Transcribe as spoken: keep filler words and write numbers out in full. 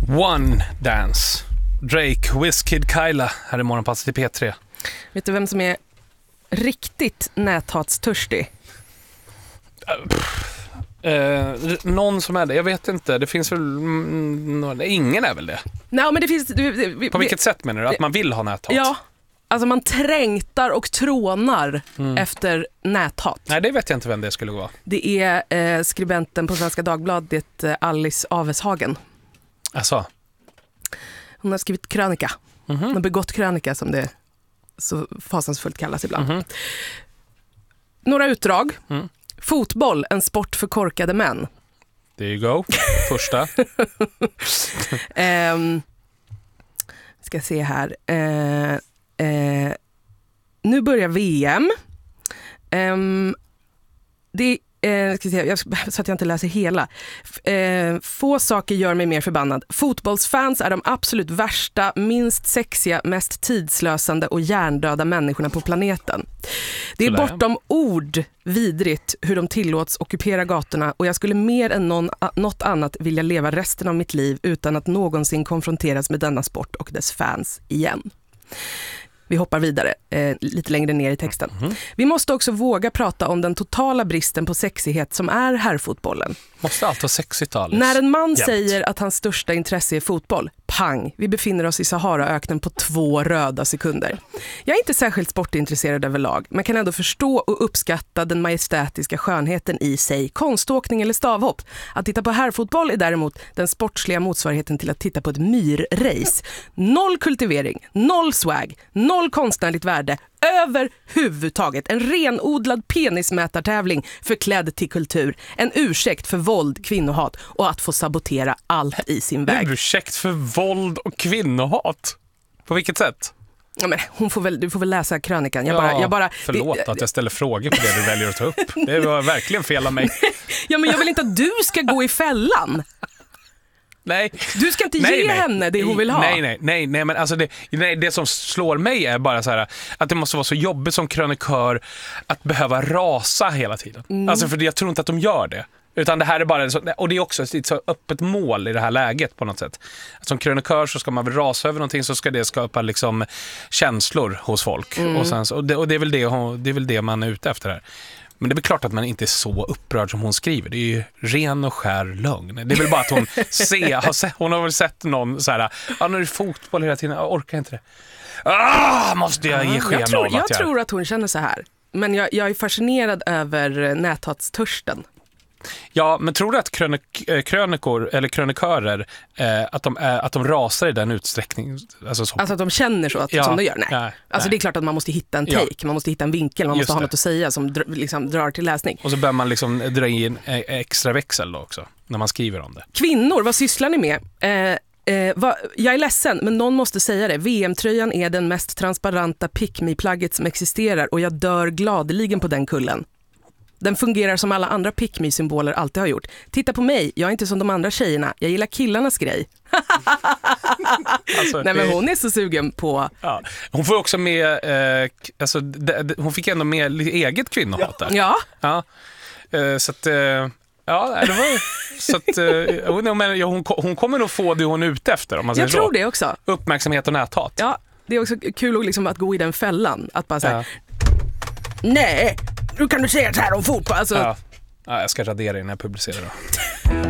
One Dance. Drake, Wizkid, Kyla här i Morgonpasset i P tre. Vet du vem som är riktigt näthatstörstig? Uh, uh, någon som är det, jag vet inte. Det finns väl mm, ingen är väl det. Nej, men det finns det, det, På vilket sätt menar du? Att man vill ha näthat? Ja, alltså man trängtar och trånar mm. efter näthat. Nej, det vet jag inte vem det skulle vara. Det är eh, skribenten på Svenska Dagbladet, eh, Alice Aveshagen. Alltså. Hon har skrivit krönika. Mm-hmm. Hon har begått krönika, som det så fasansfullt kallas ibland. Mm-hmm. Några utdrag. Mm. Fotboll, en sport för korkade män. There you go. Första. um, ska se här. Uh, uh, nu börjar V M. Um, det Eh, ska se, jag, så att jag inte läser hela. F- eh, få saker gör mig mer förbannad. Fotbollsfans är de absolut värsta, minst sexiga, mest tidslösande och hjärndöda människorna på planeten. Det är bortom ord vidrigt hur de tillåts ockupera gatorna, och jag skulle mer än någon, något annat vilja leva resten av mitt liv utan att någonsin konfronteras med denna sport och dess fans igen. Vi hoppar vidare eh, lite längre ner i texten. Mm. Vi måste också våga prata om den totala bristen på sexighet som är herrfotbollen. Måste allt vara sexigt, Alice? När en man Jämt. säger att hans största intresse är fotboll, pang, vi befinner oss i Saharaöknen på två röda sekunder. Jag är inte särskilt sportintresserad överlag, men kan ändå förstå och uppskatta den majestätiska skönheten i sig, konståkning eller stavhopp. Att titta på herrfotboll är däremot den sportsliga motsvarigheten till att titta på ett myrrace. Noll kultivering, noll swag, noll konstnärligt värde överhuvudtaget. En renodlad penismätartävling förklädd till kultur. En ursäkt för våld, kvinnohat och att få sabotera allt i sin väg. En ursäkt för våld och kvinnohat? På vilket sätt? Ja, men hon får väl, du får väl läsa krönikan. Jag ja, bara, jag bara, förlåt det, att jag ställer frågor på det du väljer att ta upp. Det var verkligen fel av mig. Ja, men jag vill inte att du ska gå i fällan. Nej. Du ska inte nej, ge nej. henne det hon vill ha. Nej, nej, nej, nej men alltså det, nej, det som slår mig är bara så här att det måste vara så jobbigt som krönikör att behöva rasa hela tiden. Mm. Alltså för jag tror inte att de gör det. Utan det här är bara så, och det är också ett så öppet mål i det här läget på något sätt. Som krönikör så ska man väl rasa över någonting, så ska det skapa liksom känslor hos folk. Mm. Och, sen, och, det, och det är väl det, det är väl det man är ute efter här. Men det är väl klart att man inte är så upprörd som hon skriver. Det är ju ren och skär lögn. Det är väl bara att hon ser, har sett, hon har väl sett någon så här, ja, nu är det fotboll hela tiden, jag orkar inte det. Ah, måste jag ge sken jag tror, av att jag... jag... Jag tror att hon känner så här. Men jag, jag är fascinerad över näthatstörsten. Ja, men tror du att krönik, krönikor eller krönikörer eh, att, de, eh, att de rasar i den utsträckning? Alltså, så. Alltså att de känner så att, ja, som de gör? Nej. nej alltså nej. Det är klart att man måste hitta en take, ja. Man måste hitta en vinkel, man Just måste ha det. något att säga som dr- liksom drar till läsning. Och så bör man liksom dra in en extra växel då också, när man skriver om det. Kvinnor, vad sysslar ni med? Eh, Eh, va, jag är ledsen, men någon måste säga det. V M-tröjan är den mest transparenta pick-me-plagget som existerar, och jag dör gladeligen på den kullen. Den fungerar som alla andra pick-me-symboler alltid har gjort. Titta på mig, jag är inte som de andra tjejerna. Jag gillar killarnas grej. Alltså, Nej, men hon är så sugen på... Ja. Hon får också med... Eh, alltså, d- d- hon fick ändå med eget kvinnohat där. Ja. Ja. Eh, så att... Eh, ja, det var... så att, eh, hon, men, hon, hon kommer nog få det hon är ute efter, om man säger Jag tror så. det också. Uppmärksamhet och näthat. Ja, det är också kul att, liksom, att gå i den fällan. Att bara säga, ja. nej, nu kan du säga så här om fotboll. Alltså... Ja. Ja, jag ska radera innan jag publicerar det.